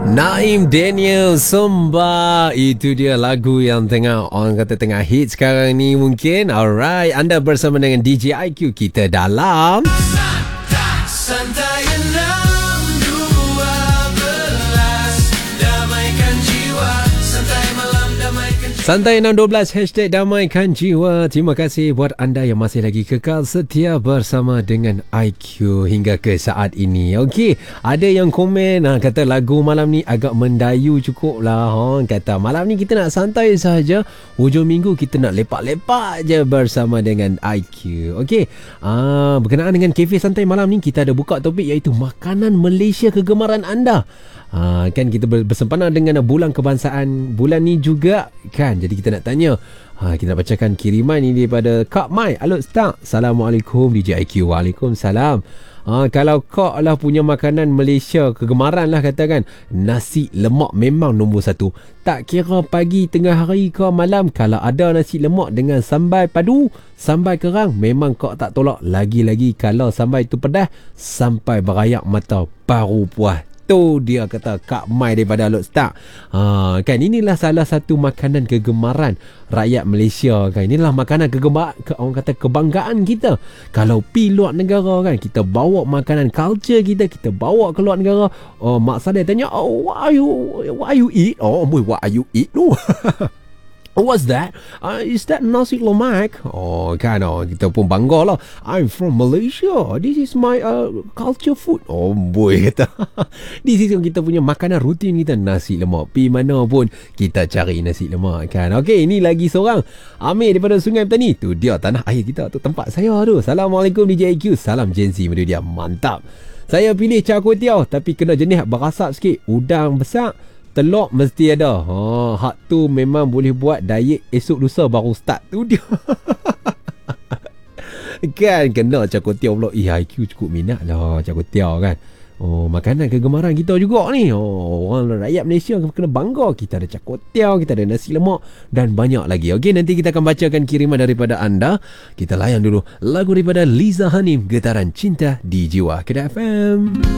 Naim Daniel Sumba. Itu dia lagu yang orang kata tengah hit sekarang ni mungkin. Alright, anda bersama dengan DJ IQ kita dalam Santai 612 damaikan jiwa. Santai malam damaikan jiwa. Santai 612 #damaikan jiwa. Terima kasih buat anda yang masih lagi kekal setia bersama dengan IQ hingga ke saat ini. Okey, ada yang komen kata lagu malam ni agak mendayu cukup lah. Kata malam ni kita nak santai saja. Hujung minggu kita nak lepak-lepak je bersama dengan IQ. Okey, berkenaan dengan kafe santai malam ni kita ada buka topik iaitu makanan Malaysia kegemaran anda. Kan kita bersempena dengan bulan kebangsaan bulan ni juga kan. Jadi kita nak tanya, kita nak bacakan kiriman ini daripada Kak Mai. Halo Ustaz. Assalamualaikum DJ IQ. Waalaikumsalam. Kalau Kak lah punya makanan Malaysia kegemaran lah katakan, nasi lemak memang nombor satu. Tak kira pagi, tengah hari ke malam, kalau ada nasi lemak dengan sambal padu, sambal kerang, memang Kak tak tolak. Lagi-lagi kalau sambal itu pedas sampai berayak mata baru puas. Tu dia kata Kak Mai daripada Alok Star. Kan inilah salah satu makanan kegemaran rakyat Malaysia kan. Inilah makanan orang kata kebanggaan kita. Kalau pi luar negara kan, kita bawa makanan culture kita bawa ke luar negara. Mak Sadai tanya, what you eat? What you eat tu? What's that? Is that nasi lemak? Kan kita pun bangga lah. I'm from Malaysia. This is my culture food. Kata. This is kita punya makanan rutin kita, nasi lemak. Pi mana pun kita cari nasi lemak kan. Okey, ini lagi seorang. Amir daripada Sungai Petani. Tu dia tanah air kita tu, tempat saya tu. Assalamualaikum DJ IQ. Salam Gen Z. Dia mantap. Saya pilih char kway teow tapi kena jenis berasap sikit. Udang besar, telur mesti ada. Hak tu memang boleh buat diet esok lusa baru start. Tu dia. Kan kena char kway teow pula. IQ cukup minat lah char kway teow kan. Makanan kegemaran kita juga ni. Orang rakyat Malaysia kena bangga. Kita ada char kway teow, kita ada nasi lemak dan banyak lagi. Okey, nanti kita akan bacakan kiriman daripada anda. Kita layan dulu lagu daripada Liza Hanim, Getaran Cinta di Jiwa Kedah FM.